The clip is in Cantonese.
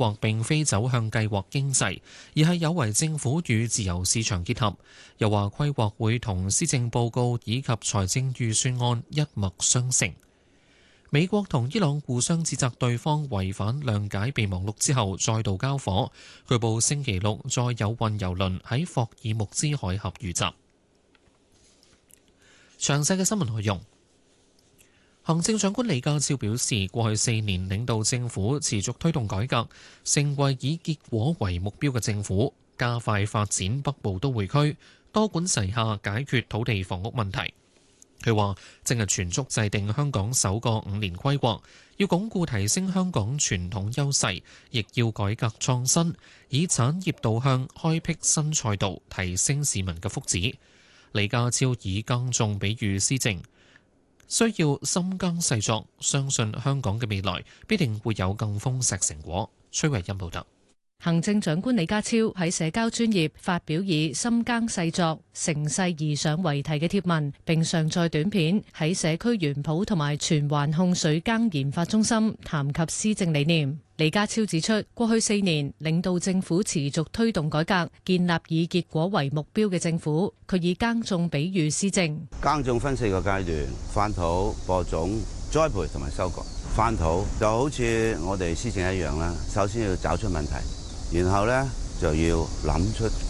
劃並非走向計劃經濟，而係有為政府與自由市場結合。又話規劃會同施政報告以及財政預算案一脈相承。美國同伊朗互相指責對方違反諒解備忘錄之後，再度交火。據報星期六再有運油輪喺霍爾木茲海峽遇襲。詳細嘅新聞內容。行政長官李家超表示，過去4年領導政府持續推動改革，成為以結果為目標嘅政府，加快發展北部都會區，多管齊下解決土地房屋問題。佢話正係全速制定香港首個5年規劃，要鞏固提升香港傳統優勢，亦要改革創新，以產業導向開闢新賽道，提升市民嘅福祉。李家超以耕種比喻施政，需要深耕細作，相信香港嘅未來必定會有更豐碩成果。崔慧欣報道。 行政長官李家超喺社交專頁發表以深耕細作、乘勢而上為題嘅貼文，並上載短片喺社區園圃同埋荃灣控水耕研發中心談及施政理念。李家超指出，過去4年領導政府持續推動改革，建立以結果為目標嘅政府。佢以耕種比喻施政， 耕種分4個階段：翻土、播種、栽培同埋收割。翻土就好似我哋施政一樣啦，首先要找出問題。然後呢，就要諗出